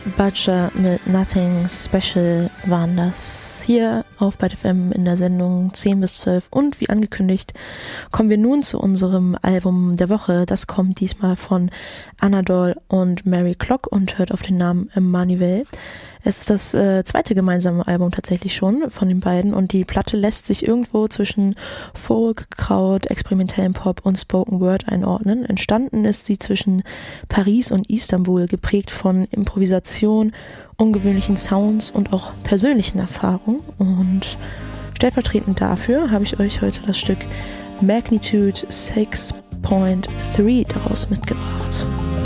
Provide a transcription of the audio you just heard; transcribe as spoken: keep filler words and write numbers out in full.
Butcher mit Nothing Special waren das hier auf Byte F M in der Sendung zehn bis zwölf. Und wie angekündigt, kommen wir nun zu unserem Album der Woche. Das kommt diesmal von Anadol und Mary Clock und hört auf den Namen Emmanuel. Es ist das äh, zweite gemeinsame Album tatsächlich schon von den beiden und die Platte lässt sich irgendwo zwischen Folk, Kraut, experimentellem Pop und Spoken Word einordnen. Entstanden ist sie zwischen Paris und Istanbul, geprägt von Improvisation, ungewöhnlichen Sounds und auch persönlichen Erfahrungen. Und stellvertretend dafür habe ich euch heute das Stück Magnitude six point three daraus mitgebracht.